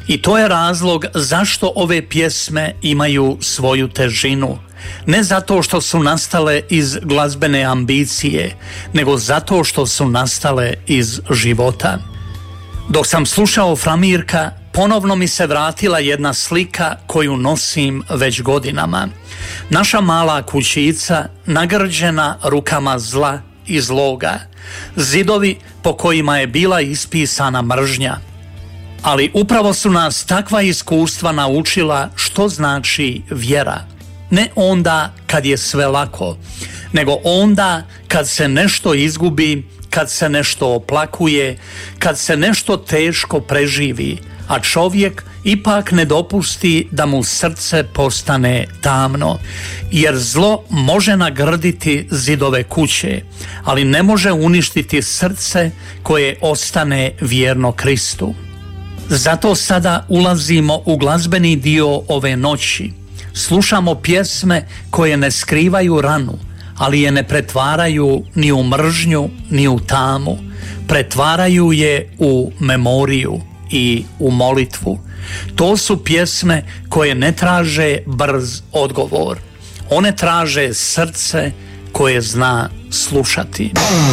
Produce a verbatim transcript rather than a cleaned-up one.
I to je razlog zašto ove pjesme imaju svoju težinu. Ne zato što su nastale iz glazbene ambicije, nego zato što su nastale iz života. Dok sam slušao Fra Mirka, ponovno mi se vratila jedna slika koju nosim već godinama. Naša mala kućica nagrđena rukama zla i zloga, zidovi po kojima je bila ispisana mržnja. Ali upravo su nas takva iskustva naučila što znači vjera. Ne onda kad je sve lako, nego onda kad se nešto izgubi, kad se nešto oplakuje, kad se nešto teško preživi, a čovjek ipak ne dopusti da mu srce postane tamno, jer zlo može nagrditi zidove kuće, ali ne može uništiti srce koje ostane vjerno Kristu. Zato sada ulazimo u glazbeni dio ove noći. Slušamo pjesme koje ne skrivaju ranu, ali je ne pretvaraju ni u mržnju, ni u tamu. Pretvaraju je u memoriju i u molitvu. To su pjesme koje ne traže brz odgovor. One traže srce koje zna slušati.